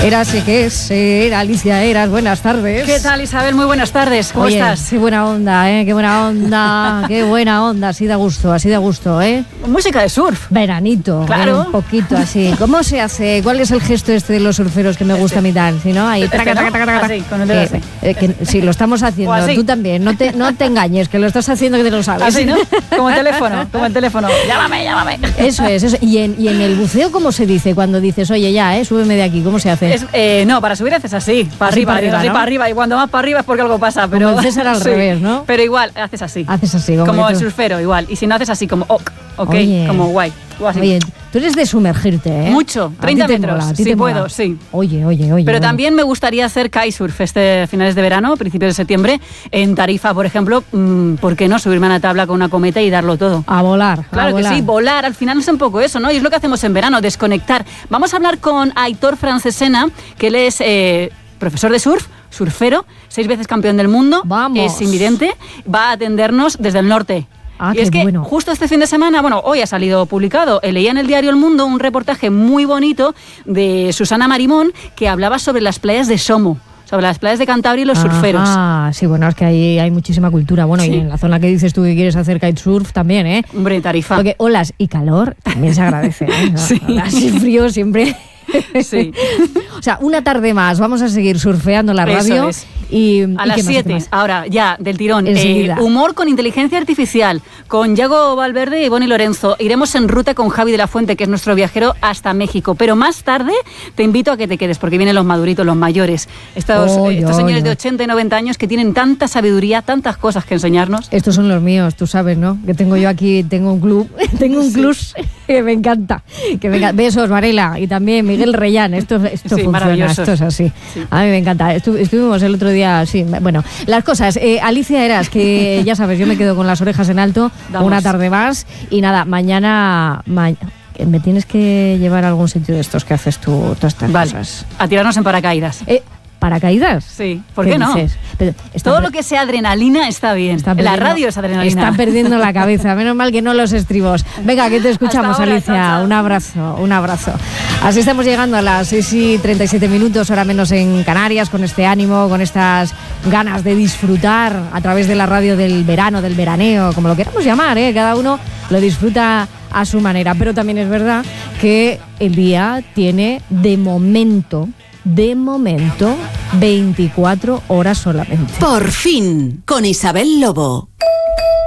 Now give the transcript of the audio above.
Eras, ¿qué es? Era Alicia Eras, buenas tardes. ¿Qué tal, Isabel? Muy buenas tardes, ¿cómo estás? Qué buena onda, qué buena onda, qué buena onda, así da gusto, Música de surf. Veranito, claro. Un poquito así. ¿Cómo se hace? ¿Cuál es el gesto de los surferos que me gusta a mí tal? Si no, ahí así, con el dedo así. Sí, lo estamos haciendo, tú también, no te engañes, que lo estás haciendo que te lo sabes. Así, ¿no? Como el teléfono. Llámame. Eso es. ¿Y en el buceo cómo se dice cuando dices, oye, ya, súbeme de aquí? ¿Cómo se hace? No, para subir haces así, para arriba, y cuando más para arriba es porque algo pasa. Pero como el César al revés, ¿no? Pero igual, haces así. Como el surfero, igual. Y si no haces así, como ok, oye, como guay. Oye, tú eres de sumergirte, Mucho, 30 metros, si puedo, sí. Oye. Pero también me gustaría hacer kitesurf finales de verano, principios de septiembre, en Tarifa, por ejemplo. ¿Por qué no subirme a una tabla con una cometa y darlo todo? A volar. Claro que sí, volar. Al final es un poco eso, ¿no? Y es lo que hacemos en verano, desconectar. Vamos a hablar con Aitor Francesena, que él es profesor de surf, surfero, 6 veces campeón del mundo. Vamos. Es invidente, va a atendernos desde el norte. Y es que justo este fin de semana, hoy ha salido publicado, leía en el diario El Mundo un reportaje muy bonito de Susana Marimón que hablaba sobre las playas de Somo, sobre las playas de Cantabria y los surferos. Sí, es que ahí hay muchísima cultura. Sí. Y en la zona que dices tú que quieres hacer kitesurf también, ¿eh? Hombre, Tarifa. Porque olas y calor también se agradece, ¿eh? Sí. Olas y frío siempre. Sí. O sea, una tarde más vamos a seguir surfeando la radio. Eso es. A las 7, ahora ya, del tirón. Humor con inteligencia artificial, con Yago Valverde y Bonnie Lorenzo. Iremos en ruta con Javi de la Fuente, que es nuestro viajero, hasta México. Pero más tarde te invito a que te quedes, porque vienen los maduritos, los mayores. Estos señores de 80 y 90 años que tienen tanta sabiduría, tantas cosas que enseñarnos. Estos son los míos, tú sabes, ¿no? Que tengo yo aquí, tengo un club, club que me encanta. Besos, Varela, y también Miguel Reyán. Esto funciona, esto es así. Sí. A mí me encanta. Estuvimos el otro día. Sí, bueno, las cosas. Alicia Eras, que ya sabes, yo me quedo con las orejas en alto. Vamos. Una tarde más. Y nada, mañana me tienes que llevar a algún sitio de estos que haces tú, todas estas cosas. A tirarnos en paracaídas. ¿Paracaídas? Sí, ¿por qué no? Todo lo que sea adrenalina está bien. La radio es adrenalina. Está perdiendo la cabeza, menos mal que no los estribos. Venga, que te escuchamos, ahora, Alicia. Chao. Un abrazo. Así estamos llegando a las 6:37, hora menos en Canarias, con este ánimo, con estas ganas de disfrutar a través de la radio del verano, del veraneo, como lo queramos llamar, cada uno lo disfruta a su manera. Pero también es verdad que el día tiene, de momento, 24 horas solamente. Por fin, con Isabel Lobo.